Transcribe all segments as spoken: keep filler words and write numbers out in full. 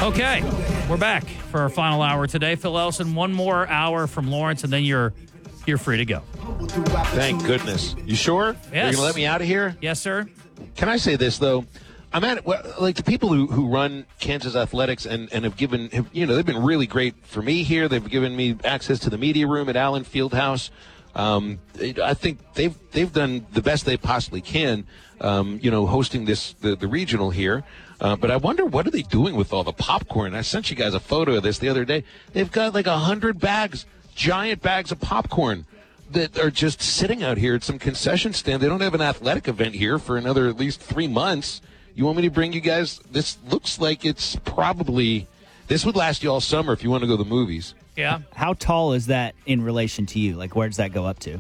Okay, we're back for our final hour today. Phil Elson, one more hour from Lawrence, and then you're you're free to go. Thank goodness. You sure? Yes. You're going to let me out of here? Yes, sir. Can I say this, though? I'm at well, like the people who, who run Kansas Athletics and, and have given, have, you know, they've been really great for me here. They've given me access to the media room at Allen Fieldhouse. Um, I think they've they've done the best they possibly can, um, you know, hosting this the, the regional here. Uh, but I wonder, what are they doing with all the popcorn? I sent you guys a photo of this the other day. They've got like a hundred bags, giant bags of popcorn that are just sitting out here at some concession stand. They don't have an athletic event here for another at least three months. You want me to bring you guys? This looks like it's probably, this would last you all summer if you want to go to the movies. Yeah. How tall is that in relation to you? Like, where does that go up to?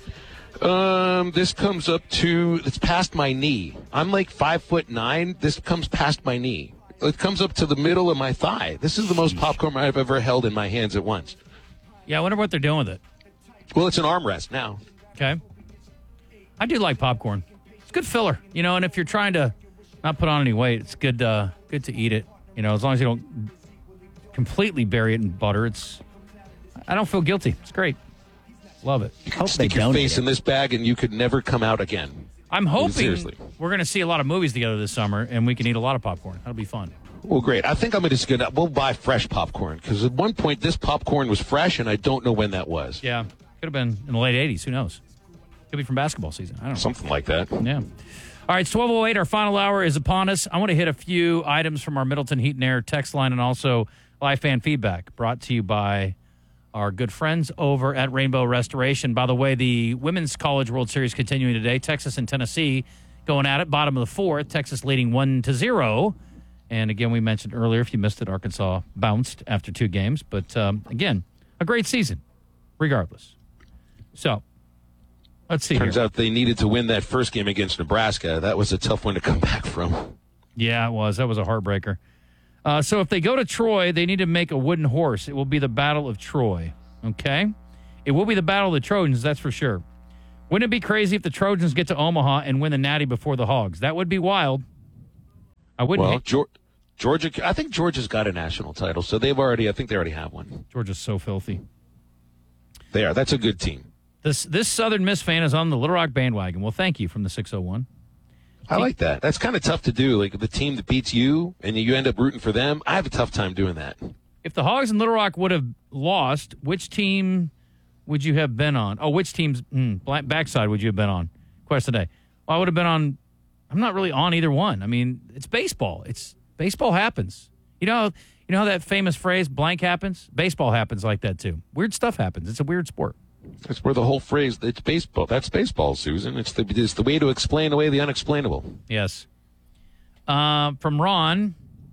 Um, this comes up to, it's past my knee. I'm like five foot nine. This comes past my knee. It comes up to the middle of my thigh. This is the most popcorn I've ever held in my hands at once. Yeah, I wonder what they're doing with it. Well, it's an armrest now. Okay. I do like popcorn. It's good filler, you know, and if you're trying to not put on any weight, it's good, uh, good to eat it. You know, as long as you don't completely bury it in butter, it's, I don't feel guilty. It's great. Love it. You could stick your face in this bag and you could never come out again. I'm hoping Seriously. we're going to see a lot of movies together this summer, and we can eat a lot of popcorn. That'll be fun. Well, great. I think I'm just going to, we'll buy fresh popcorn, because at one point this popcorn was fresh, and I don't know when that was. Yeah. Could have been in the late eighties. Who knows? Could be from basketball season. I don't know. Something like that. Yeah. All right, it's twelve oh eight. Our final hour is upon us. I want to hit a few items from our Middleton Heat and Air text line and also live fan feedback brought to you by our good friends over at Rainbow Restoration. By the way, the Women's College World Series continuing today. Texas and Tennessee going at it. Bottom of the fourth. Texas leading one to zero. And again, we mentioned earlier, if you missed it, Arkansas bounced after two games. But um, again, a great season, regardless. So, let's see Turns here. out they needed to win that first game against Nebraska. That was a tough one to come back from. Yeah, it was. That was a heartbreaker. Uh, so if they go to Troy, they need to make a wooden horse. It will be the Battle of Troy. Okay? It will be the Battle of the Trojans, that's for sure. Wouldn't it be crazy if the Trojans get to Omaha and win the Natty before the Hogs? That would be wild. I wouldn't. Well, hate- Georgia, Georgia, I think Georgia's got a national title, so they've already, I think they already have one. Georgia's so filthy. They are. That's a good team. This this Southern Miss fan is on the Little Rock bandwagon. Well, thank you from the six oh one. I like that. That's kind of tough to do. Like the team that beats you and you end up rooting for them. I have a tough time doing that. If the Hogs and Little Rock would have lost, which team would you have been on? Oh, which team's mm, black backside would you have been on? Question today. Well, I would have been on. I'm not really on either one. I mean, it's baseball. It's baseball happens. You know, you know how that famous phrase "blank happens." Baseball happens like that too. Weird stuff happens. It's a weird sport. That's where the whole phrase, it's baseball. That's baseball, Susan. It's the, it's the way to explain away the unexplainable. Yes. Uh, from Ron.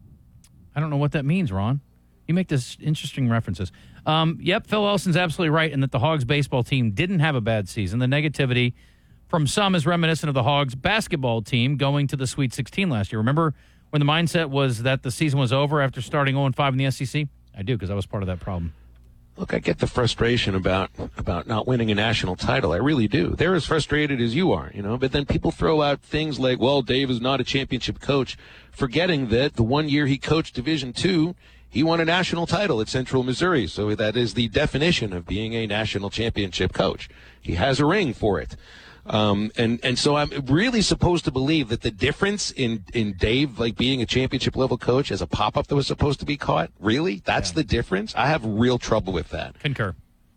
I don't know what that means, Ron. You make this interesting references. Um, yep, Phil Elson's absolutely right in that the Hogs baseball team didn't have a bad season. The negativity from some is reminiscent of the Hogs basketball team going to the Sweet sixteen last year. Remember when the mindset was that the season was over after starting oh and five in the S E C? I do, because I was part of that problem. Look, I get the frustration about about not winning a national title. I really do. They're as frustrated as you are, you know. But then people throw out things like, well, Dave is not a championship coach, forgetting that the one year he coached Division Two, he won a national title at Central Missouri. So that is the definition of being a national championship coach. He has a ring for it. Um, and, and so I'm really supposed to believe that the difference in, in Dave, like being a championship level coach as a pop-up that was supposed to be caught, really? That's yeah. the difference? I have real trouble with that. Concur.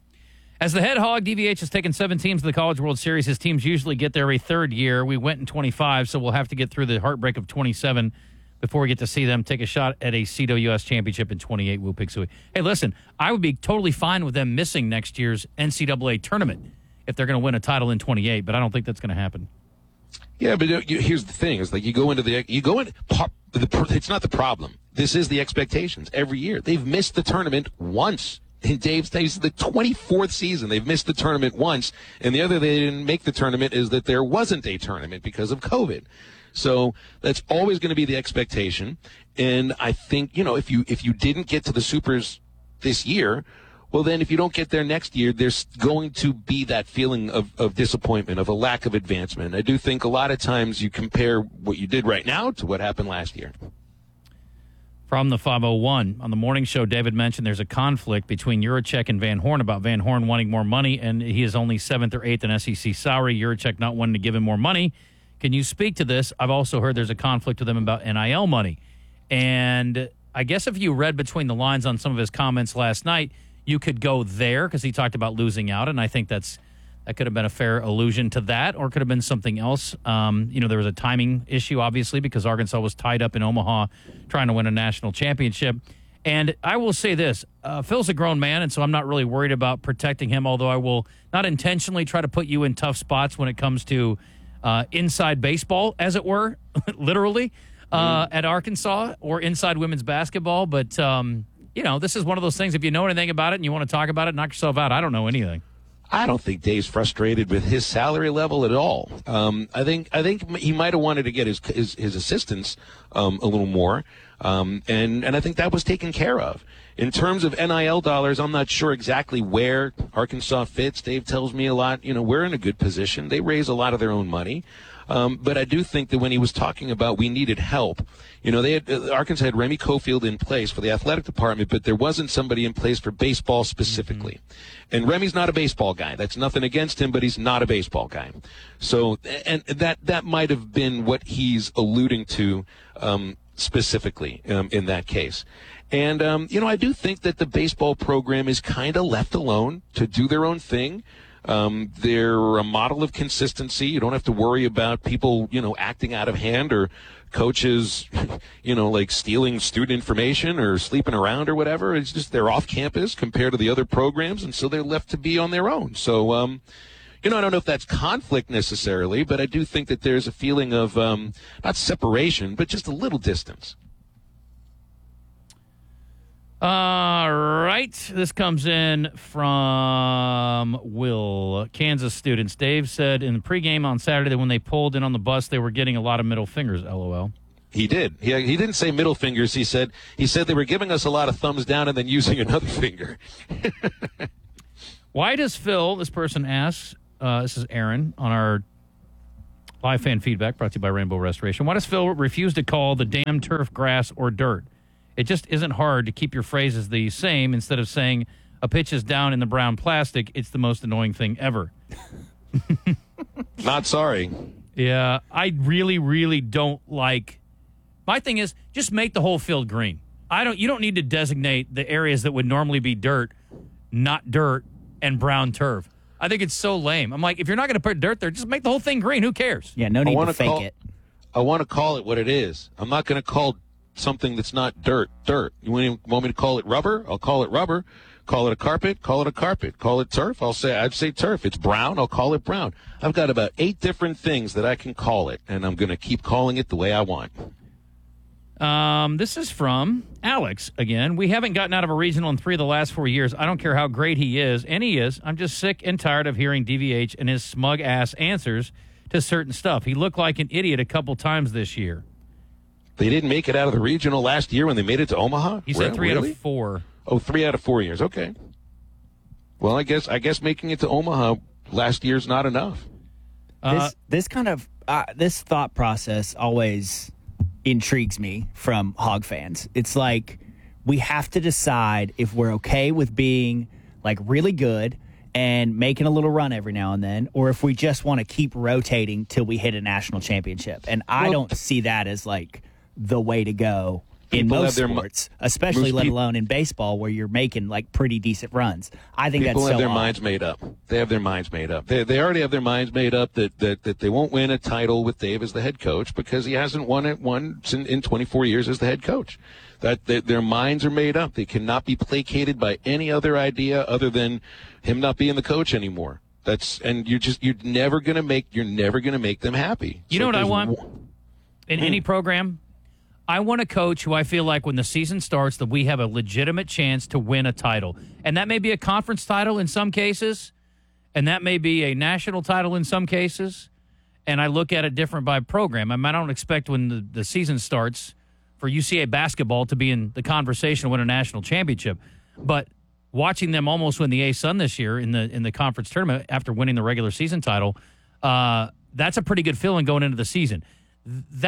As the head hog, D V H has taken seven teams to the College World Series. His teams usually get there every third year. We went in twenty-five, so we'll have to get through the heartbreak of twenty-seven before we get to see them take a shot at a C W S championship in twenty-eight. Woo Pig Sooie. Hey, listen, I would be totally fine with them missing next year's N C double A tournament if they're going to win a title in twenty-eight, but I don't think that's going to happen. Yeah, but you, here's the thing: is like you go into the you go in. The, it's not the problem. This is the expectations every year. They've missed the tournament once in Dave's days. The twenty-fourth season, they've missed the tournament once, and the other they didn't make the tournament is that there wasn't a tournament because of COVID. So that's always going to be the expectation. And I think you know if you if you didn't get to the Supers this year, well, then if you don't get there next year, there's going to be that feeling of, of disappointment, of a lack of advancement. I do think a lot of times you compare what you did right now to what happened last year. From the five oh one, on the morning show, David mentioned there's a conflict between Juracek and Van Horn about Van Horn wanting more money, and he is only seventh or eighth in S E C salary. Juracek not wanting to give him more money. Can you speak to this? I've also heard there's a conflict with him about N I L money. And I guess if you read between the lines on some of his comments last night, you could go there because he talked about losing out, and I think that's that could have been a fair allusion to that, or it could have been something else. Um, you know, there was a timing issue, obviously, because Arkansas was tied up in Omaha trying to win a national championship. And I will say this, uh, Phil's a grown man, and so I'm not really worried about protecting him, although I will not intentionally try to put you in tough spots when it comes to uh, inside baseball, as it were, literally, uh, mm. at Arkansas, or inside women's basketball. But, um, you know, this is one of those things, if you know anything about it and you want to talk about it, knock yourself out. I don't know anything. I don't think Dave's frustrated with his salary level at all. Um, I think I think he might have wanted to get his his, his assistants um, a little more, um, and and I think that was taken care of. In terms of N I L dollars, I'm not sure exactly where Arkansas fits. Dave tells me a lot. You know, we're in a good position. They raise a lot of their own money. Um, but I do think that when he was talking about we needed help, you know, they had, uh, Arkansas had Remy Cofield in place for the athletic department, but there wasn't somebody in place for baseball specifically. Mm-hmm. And Remy's not a baseball guy. That's nothing against him, but he's not a baseball guy. So, and that, that might have been what he's alluding to um, specifically um, in that case. And, um, you know, I do think that the baseball program is kind of left alone to do their own thing. Um, they're a model of consistency. You don't have to worry about people, you know, acting out of hand or coaches, you know, like stealing student information or sleeping around or whatever. It's just they're off campus compared to the other programs, and so they're left to be on their own. So, um, you know, I don't know if that's conflict necessarily, but I do think that there's a feeling of um, not separation, but just a little distance. All right. This comes in from Will. Kansas students. Dave said in the pregame on Saturday that when they pulled in on the bus, they were getting a lot of middle fingers, LOL. He did. He, he didn't say middle fingers. He said he said they were giving us a lot of thumbs down and then using another finger. Why does Phil, this person asks, uh, this is Aaron on our live fan feedback brought to you by Rainbow Restoration. Why does Phil refuse to call the damn turf grass or dirt? It just isn't hard to keep your phrases the same instead of saying a pitch is down in the brown plastic. It's the most annoying thing ever. Not sorry. Yeah, I really, really don't like. My thing is just make the whole field green. I don't. You don't need to designate the areas that would normally be dirt, not dirt, and brown turf. I think it's so lame. I'm like, if you're not going to put dirt there, just make the whole thing green. Who cares? Yeah, no need to fake call, it. I want to call it what it is. I'm not going to call something that's not dirt, dirt. You want me to call it rubber? I'll call it rubber. Call it a carpet? Call it a carpet. Call it turf? I'll say, I'd say turf. It's brown? I'll call it brown. I've got about eight different things that I can call it, and I'm going to keep calling it the way I want. Um, this is from Alex again. We haven't gotten out of a regional in three of the last four years. I don't care how great he is, and he is. I'm just sick and tired of hearing D V H and his smug-ass answers to certain stuff. He looked like an idiot a couple times this year. They didn't make it out of the regional last year when they made it to Omaha? He said three really? out of four. Oh, three out of four years. Okay. Well, I guess I guess making it to Omaha last year's not enough. Uh, this this kind of uh, this thought process always intrigues me from Hog fans. It's like we have to decide if we're okay with being like really good and making a little run every now and then, or if we just want to keep rotating till we hit a national championship. And I well, don't see that as like the way to go in People most have their sports, especially most let peop- alone in baseball where you're making like pretty decent runs. I think People that's have so their odd. minds made up. They have their minds made up. They they already have their minds made up that, that, that they won't win a title with Dave as the head coach because he hasn't won it once in, in twenty-four years as the head coach. That, that their minds are made up. They cannot be placated by any other idea other than him not being the coach anymore. That's and you're just you're never gonna make you're never gonna make them happy. You So know what I want one, in any program? I want a coach who I feel like when the season starts that we have a legitimate chance to win a title. And that may be a conference title in some cases, and that may be a national title in some cases. And I look at it different by program. I mean, I don't expect when the, the season starts for U C A basketball to be in the conversation to win a national championship. But watching them almost win the A-Sun this year in the in the conference tournament after winning the regular season title, uh, that's a pretty good feeling going into the season. That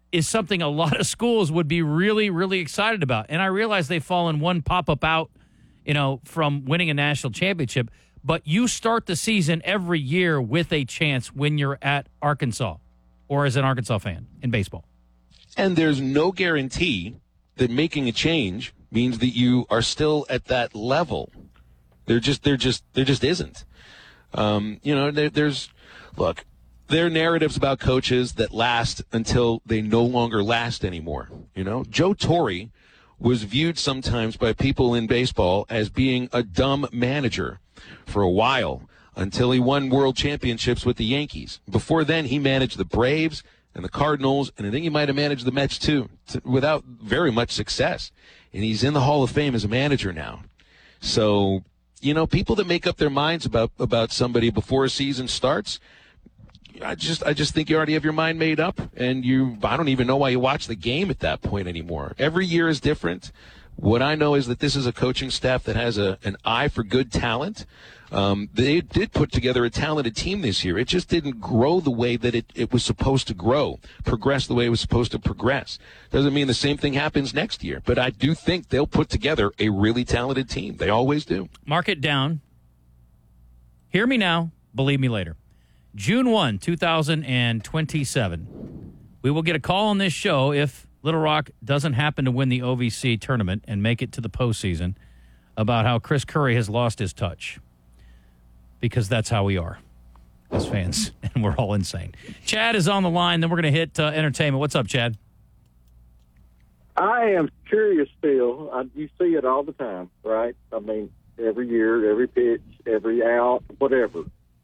is something a lot of schools would be really, really excited about. And I realize they've fallen one pop-up out, you know, from winning a national championship, but you start the season every year with a chance when you're at Arkansas or as an Arkansas fan in baseball. And there's no guarantee that making a change means that you are still at that level. There just, there just, there just isn't. Um, you know, there, there's, look, there are narratives about coaches that last until they no longer last anymore. You know, Joe Torre was viewed sometimes by people in baseball as being a dumb manager for a while until he won world championships with the Yankees. Before then, he managed the Braves and the Cardinals, and I think he might have managed the Mets too, to, without very much success. And he's in the Hall of Fame as a manager now. So, you know, people that make up their minds about, about somebody before a season starts, I just I just think you already have your mind made up, and you I don't even know why you watch the game at that point anymore. Every year is different. What I know is that this is a coaching staff that has a an eye for good talent. Um, they did put together a talented team this year. It just didn't grow the way that it, it was supposed to grow, progress the way it was supposed to progress. Doesn't mean the same thing happens next year, but I do think they'll put together a really talented team. They always do. Mark it down. Hear me now, believe me later. June first, two thousand twenty-seven. We will get a call on this show if Little Rock doesn't happen to win the O V C tournament and make it to the postseason about how Chris Curry has lost his touch. Because that's how we are as fans, and we're all insane. Chad is on the line. Then we're going to hit uh, entertainment. What's up, Chad? I am curious still. I, you see it all the time, right? I mean, every year, every pitch, every out, whatever.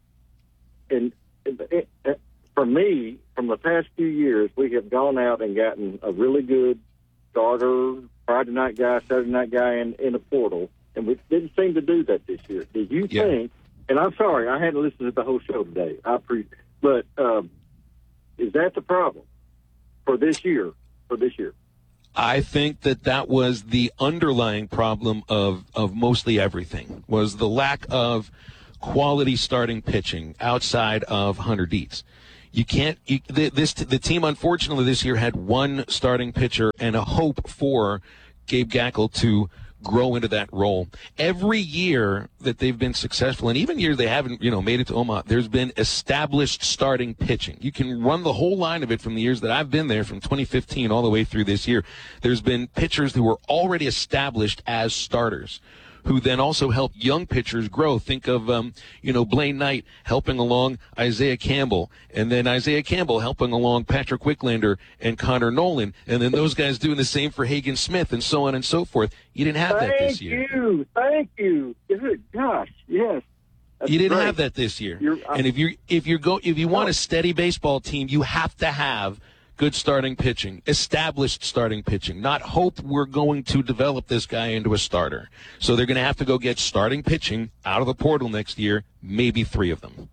And it, it, for me, from the past few years, we have gone out and gotten a really good starter, Friday night guy, Saturday night guy in, in a portal, and we didn't seem to do that this year. Did you yeah. think, and I'm sorry, I hadn't listened to the whole show today, I pre- but um, is that the problem for this year, for this year? I think that that was the underlying problem of, of mostly everything, was the lack of quality starting pitching outside of Hunter Dietz. You can't. You, this the team, unfortunately, this year had one starting pitcher and a hope for Gabe Gackle to grow into that role. Every year that they've been successful, and even years they haven't, you know, made it to Omaha, there's been established starting pitching. You can run the whole line of it from the years that I've been there, from twenty fifteen all the way through this year. There's been pitchers who were already established as starters, who then also help young pitchers grow. Think of, um, you know, Blaine Knight helping along Isaiah Campbell, and then Isaiah Campbell helping along Patrick Wicklander and Connor Nolan, and then those guys doing the same for Hagen Smith, and so on and so forth. You didn't have Thank that this year. Thank you. Thank you. Good gosh, yes. That's you didn't great. have that this year. You're, and if you if you go if you want a steady baseball team, you have to have good starting pitching, established starting pitching, not hope we're going to develop this guy into a starter. So they're going to have to go get starting pitching out of the portal next year, maybe three of them.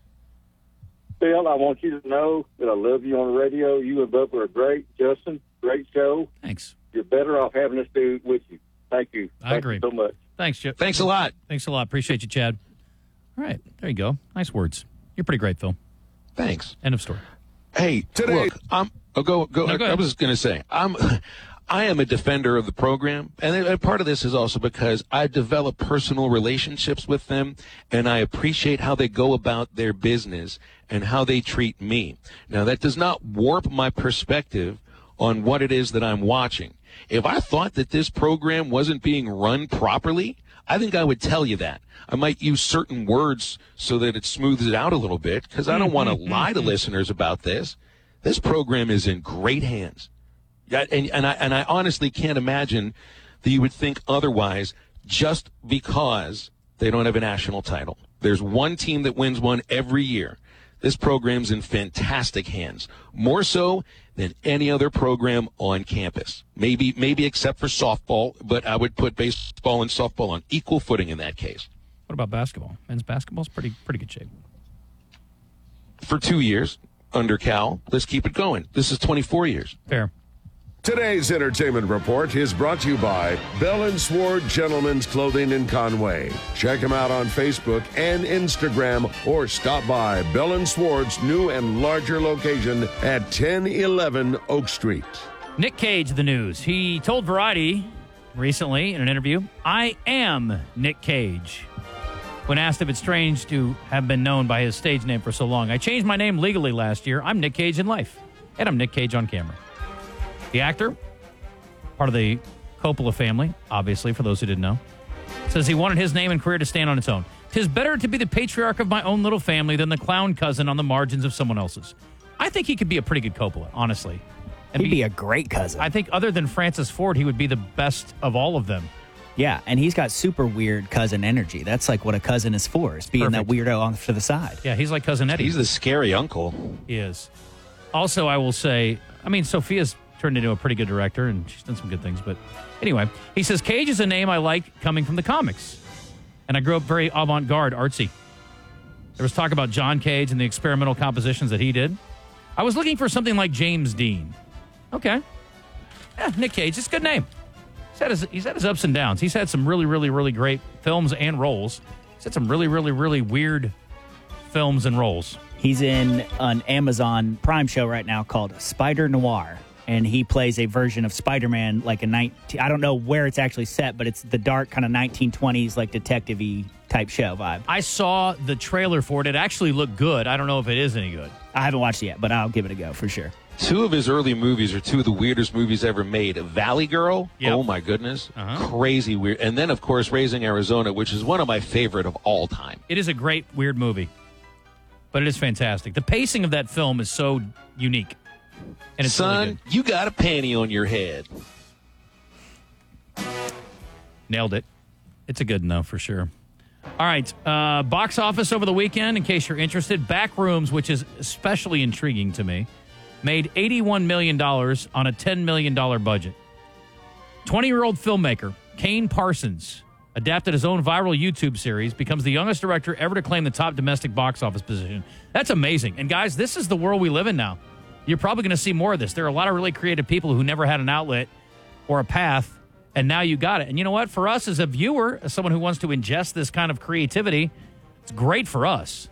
Phil, I want you to know that I love you on the radio. You and Bubba are great. Justin, great show. Thanks. You're better off having us do with you. Thank you. I Thank agree. you so much. Thanks, Chip. Thanks a lot. Thanks a lot. Appreciate you, Chad. All right. There you go. Nice words. You're pretty great, Phil. Thanks. End of story. Hey, Today- look, I'm. Oh, go go. No, go I, I ahead. was going to say I'm. I am a defender of the program, and a part of this is also because I develop personal relationships with them, and I appreciate how they go about their business and how they treat me. Now, that does not warp my perspective on what it is that I'm watching. If I thought that this program wasn't being run properly, I think I would tell you that. I might use certain words so that it smooths it out a little bit, because I don't want to lie to listeners about this. This program is in great hands. Yeah, and, and, I, and I honestly can't imagine that you would think otherwise just because they don't have a national title. There's one team that wins one every year. This program's in fantastic hands, more so than any other program on campus. Maybe, maybe except for softball, but I would put baseball and softball on equal footing in that case. What about basketball? Men's basketball's pretty pretty good shape. For two years under Cal, let's keep it going. This is twenty-four years. Fair. Today's entertainment report is brought to you by Bell and Sword Gentlemen's Clothing in Conway. Check them out on Facebook and Instagram or stop by Bell and Sword's new and larger location at ten eleven Oak Street. Nick Cage, the news. He told Variety recently in an interview, "I am Nick Cage." When asked if it's strange to have been known by his stage name for so long, "I changed my name legally last year. I'm Nick Cage in life, and I'm Nick Cage on camera." The actor, part of the Coppola family, obviously, for those who didn't know, says he wanted his name and career to stand on its own. "'Tis better to be the patriarch of my own little family than the clown cousin on the margins of someone else's." I think he could be a pretty good Coppola, honestly. And He'd be a great cousin. I think other than Francis Ford, he would be the best of all of them. Yeah, and he's got super weird cousin energy. That's like what a cousin is for, is being Perfect. that weirdo off to the side. Yeah, he's like Cousin Eddie. He's the scary uncle. He is. Also, I will say, I mean, Sophia's turned into a pretty good director, and she's done some good things. But anyway, he says, "Cage is a name I like coming from the comics. And I grew up very avant-garde, artsy. There was talk about John Cage and the experimental compositions that he did. I was looking for something like James Dean." Okay. Yeah, Nick Cage. It's a good name. He's had, his, he's had his ups and downs. He's had some really, really, really great films and roles. He's had some really, really, really weird films and roles. He's in an Amazon Prime show right now called Spider Noir, and he plays a version of Spider-Man, like a nineteen. I don't know where it's actually set, but it's the dark kind of nineteen twenties, like detective-y type show vibe. I saw the trailer for it. It actually looked good. I don't know if it is any good. I haven't watched it yet, but I'll give it a go for sure. Two of his early movies are two of the weirdest movies ever made. Valley Girl, Yep. oh my goodness, Uh-huh. crazy weird. And then, of course, Raising Arizona, which is one of my favorite of all time. It is a great, weird movie, but it is fantastic. The pacing of that film is so unique. And it's Son, really good. you got a panty on your head. Nailed it. It's a good no for sure. All right. Uh, box office over the weekend, in case you're interested. Backrooms, which is especially intriguing to me, made eighty-one million dollars on a ten million dollars budget. twenty-year-old filmmaker Kane Parsons adapted his own viral YouTube series, becomes the youngest director ever to claim the top domestic box office position. That's amazing. And guys, this is the world we live in now. You're probably going to see more of this. There are a lot of really creative people who never had an outlet or a path, and now you got it. And you know what? For us as a viewer, as someone who wants to ingest this kind of creativity, it's great for us.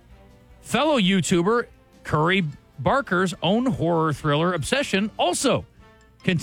Fellow YouTuber Curry Barker's own horror thriller Obsession also